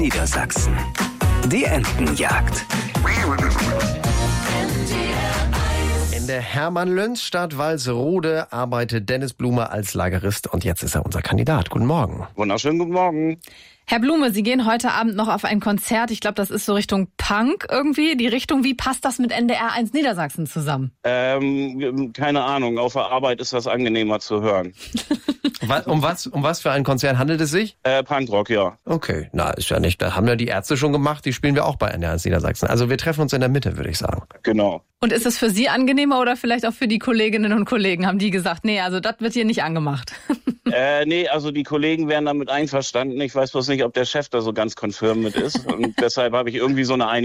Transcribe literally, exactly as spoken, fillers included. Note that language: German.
Niedersachsen. Die Entenjagd. In der Hermann-Löns-Stadt Walsrode arbeitet Dennis Blume als Lagerist und jetzt ist er unser Kandidat. Guten Morgen. Wunderschönen guten Morgen. Herr Blume, Sie gehen heute Abend noch auf ein Konzert. Ich glaube, das ist so Richtung Punk irgendwie. Die Richtung, wie passt das mit N D R eins Niedersachsen zusammen? Ähm, keine Ahnung. Auf der Arbeit ist das angenehmer zu hören. Um was, um was für ein Konzert handelt es sich? Äh, Punkrock, ja. Okay, na, ist ja nicht. Da haben ja die Ärzte schon gemacht. Die spielen wir auch bei N D R eins Niedersachsen. Also wir treffen uns in der Mitte, würde ich sagen. Genau. Und ist es für Sie angenehmer oder vielleicht auch für die Kolleginnen und Kollegen? Haben die gesagt, nee, also das wird hier nicht angemacht? äh, nee, also die Kollegen wären damit einverstanden. Ich weiß bloß nicht, ob der Chef da so ganz konfirm mit ist. Und deshalb habe ich irgendwie so eine Einigung.